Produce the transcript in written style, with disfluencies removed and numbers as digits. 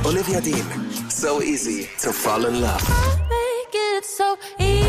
Olivia Dean, So Easy to Fall in Love. I make it so easy.